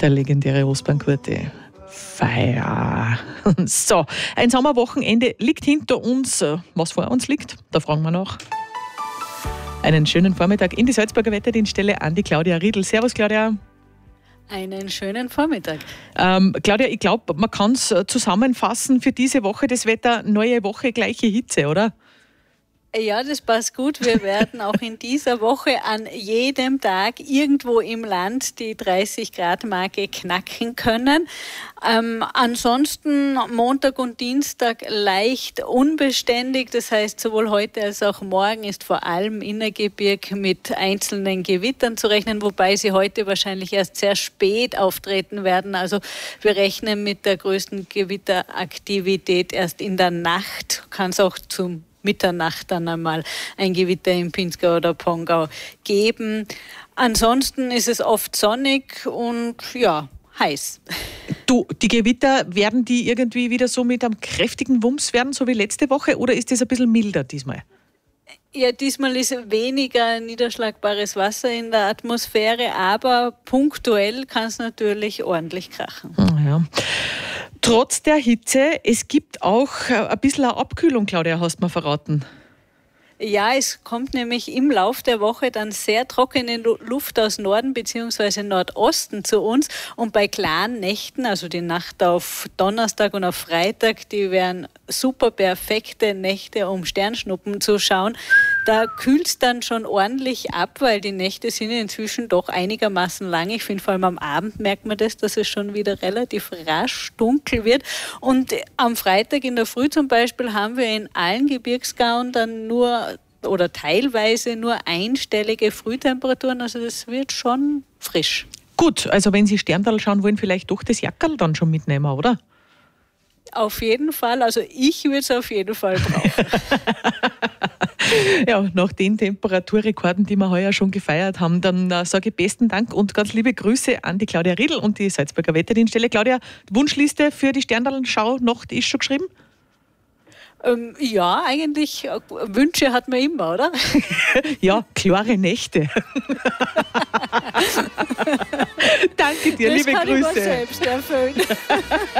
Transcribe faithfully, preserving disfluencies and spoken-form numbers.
Der legendäre Ostbahn-Gurte. Feier. So, ein Sommerwochenende liegt hinter uns. Was vor uns liegt, da fragen wir nach. Einen schönen Vormittag in die Salzburger Wetterdienststelle an die Claudia Riedl. Servus, Claudia. Einen schönen Vormittag. Ähm, Claudia, ich glaube, man kann es zusammenfassen für diese Woche, das Wetter, neue Woche, gleiche Hitze, oder? Ja, das passt gut. Wir werden auch in dieser Woche an jedem Tag irgendwo im Land die dreißig Grad Marke knacken können. Ähm, ansonsten Montag und Dienstag leicht unbeständig. Das heißt, sowohl heute als auch morgen ist vor allem Innergebirg mit einzelnen Gewittern zu rechnen, wobei sie heute wahrscheinlich erst sehr spät auftreten werden. Also wir rechnen mit der größten Gewitteraktivität erst in der Nacht. Kann es auch zum Mitternacht dann einmal ein Gewitter im Pinzgau oder Pongau geben. Ansonsten ist es oft sonnig und ja, heiß. Du, die Gewitter, werden die irgendwie wieder so mit einem kräftigen Wumms werden, so wie letzte Woche, oder ist das ein bisschen milder diesmal? Ja, diesmal ist weniger niederschlagbares Wasser in der Atmosphäre, aber punktuell kann es natürlich ordentlich krachen. Ja. Trotz der Hitze, es gibt auch ein bisschen eine Abkühlung, Claudia, hast du mir verraten. Ja, es kommt nämlich im Lauf der Woche dann sehr trockene Luft aus Norden bzw. Nordosten zu uns. Und bei klaren Nächten, also die Nacht auf Donnerstag und auf Freitag, die wären super perfekte Nächte, um Sternschnuppen zu schauen. Da kühlt es dann schon ordentlich ab, weil die Nächte sind inzwischen doch einigermaßen lang. Ich finde, vor allem am Abend merkt man das, dass es schon wieder relativ rasch dunkel wird. Und am Freitag in der Früh zum Beispiel haben wir in allen Gebirgsgauen dann nur oder teilweise nur einstellige Frühtemperaturen. Also das wird schon frisch. Gut, also wenn Sie Sterndal schauen wollen, vielleicht doch das Jackerl dann schon mitnehmen, oder? Auf jeden Fall. Also ich würde es auf jeden Fall brauchen. Ja, nach den Temperaturrekorden, die wir heuer schon gefeiert haben, dann äh, sage ich besten Dank und ganz liebe Grüße an die Claudia Riedl und die Salzburger Wetterdienststelle. Claudia, Wunschliste für die Sterndal-Schau-Nacht ist schon geschrieben? Ähm, ja, eigentlich äh, Wünsche hat man immer, oder? Ja, klare Nächte. Danke dir, das liebe kann Grüße. Ich mir selbst erfüllen.